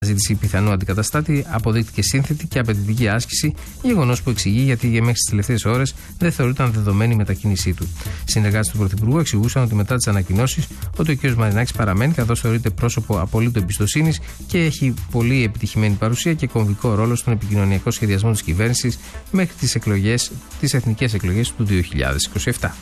αναζήτηση πιθανού αντικαταστάτη αποδείχτηκε σύνθετη και απαιτητική άσκηση, γεγονός που εξηγεί γιατί μέχρι τις τελευταίες ώρες δεν θεωρούταν δεδομένη η μετακίνησή του. Συνεργάτες του Πρωθυπουργού εξηγούσαν ότι μετά τις ανακοινώσεις ότι ο κ. Μαρινάκης παραμένει, καθώς θεωρείται πρόσωπο απολύτου εμπιστοσύνης και έχει πολύ επιτυχημένη παρουσία και κομβικό ρόλο στον επικοινωνιακό σχεδιασμό της κυβέρνησης μέχρι τις εθνικές εκλογές του 2027.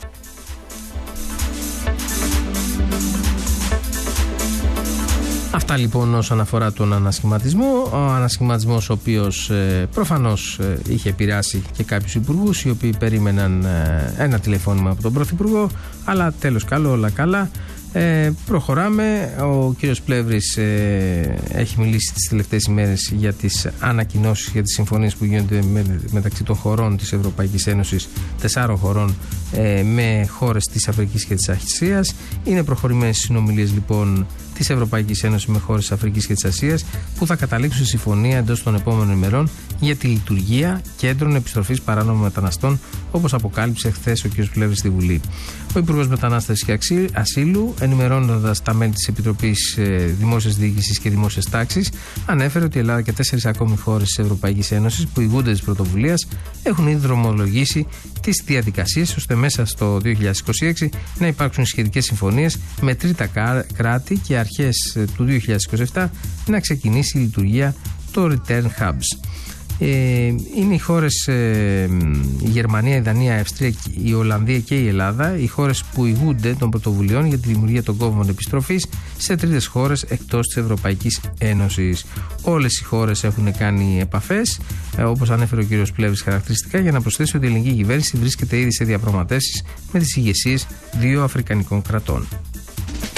Αυτά λοιπόν όσον αφορά τον ανασχηματισμό. Ο ανασχηματισμός ο οποίος προφανώς είχε επηρεάσει και κάποιους υπουργούς οι οποίοι περίμεναν ένα τηλεφώνημα από τον Πρωθυπουργό, αλλά τέλος καλό, όλα καλά. Προχωράμε. Ο κύριος Πλεύρης έχει μιλήσει τις τελευταίες ημέρες για τις ανακοινώσεις, για τις συμφωνίες που γίνονται μεταξύ των χωρών της Ευρωπαϊκής Ένωσης, 4 χωρών με χώρες της Αφρικής και της Ασίας. Είναι προχωρημένες συνομιλίες λοιπόν της Ευρωπαϊκής Ένωσης με χώρες της Αφρικής και της Ασίας που θα καταλήξουν σε συμφωνία εντός των επόμενων ημερών για τη λειτουργία κέντρων επιστροφής παράνομων μεταναστών, όπως αποκάλυψε χθες ο κ. Πλεύρης στη Βουλή. Ο Υπουργός Μετανάστευσης και Ασύλου, ενημερώνοντας τα μέλη της Επιτροπής Δημόσιας Διοίκησης και Δημόσιας Τάξης, ανέφερε ότι η Ελλάδα και 4 ακόμη χώρες της Ευρωπαϊκής Ένωσης που ηγούνται της πρωτοβουλίας έχουν ήδη δρομολογήσει τις διαδικασίες ώστε μέσα στο 2026 να υπάρξουν σχετικές συμφωνίες με τρίτα κράτη και αρχές του 2027 να ξεκινήσει η λειτουργία των Return Hubs. Είναι οι χώρες η Γερμανία, η Δανία, η Αυστρία, η Ολλανδία και η Ελλάδα, οι χώρες που ηγούνται των πρωτοβουλειών για τη δημιουργία των κόμβων επιστροφής σε τρίτες χώρες εκτός της Ευρωπαϊκής Ένωσης. Όλες οι χώρες έχουν κάνει επαφές, όπως ανέφερε ο κ. Πλεύρης χαρακτηριστικά, για να προσθέσει ότι η ελληνική κυβέρνηση βρίσκεται ήδη σε διαπραγματεύσεις με τις ηγεσίες 2 αφρικανικών κρατών.